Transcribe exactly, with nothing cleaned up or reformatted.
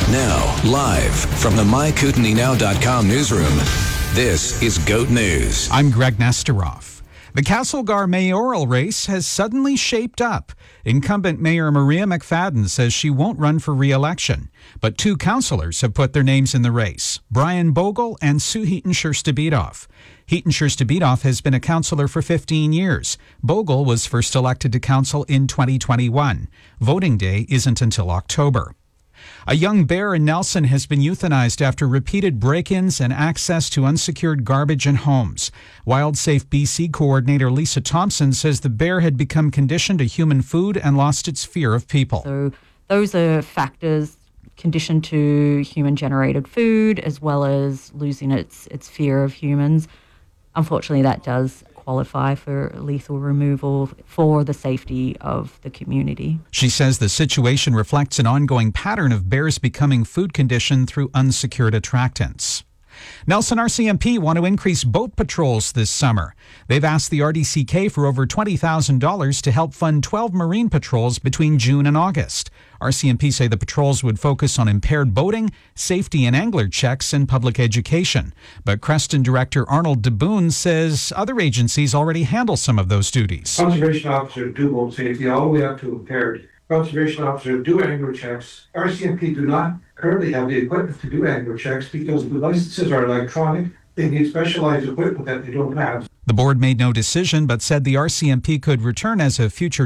Now, live from the my kootenai now dot com newsroom, this is GOAT News. I'm Greg Nesteroff. The Castlegar mayoral race has suddenly shaped up. Incumbent Mayor Maria McFadden says she won't run for re-election, but two councillors have put their names in the race, Brian Bogle and Sue Heaton-Scherster-Bedoff. Heaton-Scherster-Bedoff has been a councillor for fifteen years. Bogle was first elected to council in twenty twenty-one. Voting day isn't until October. A young bear in Nelson has been euthanized after repeated break-ins and access to unsecured garbage in homes. WildSafe B C coordinator Lisa Thompson says the bear had become conditioned to human food and lost its fear of people. So those are factors conditioned to human-generated food as well as losing its, its fear of humans. Unfortunately, that does qualify for lethal removal for the safety of the community. She says the situation reflects an ongoing pattern of bears becoming food conditioned through unsecured attractants. Nelson R C M P want to increase boat patrols this summer. They've asked the R D C K for over twenty thousand dollars to help fund twelve marine patrols between June and August. R C M P say the patrols would focus on impaired boating, safety and angler checks, and public education. But Creston Director Arnold DeBoon says other agencies already handle some of those duties. Conservation officers do boat safety all the way up to impaired. Conservation officers do angler checks. R C M P do not currently have the equipment to do angler checks because the licenses are electronic. They need specialized equipment that they don't have. The board made no decision but said the R C M P could return as a future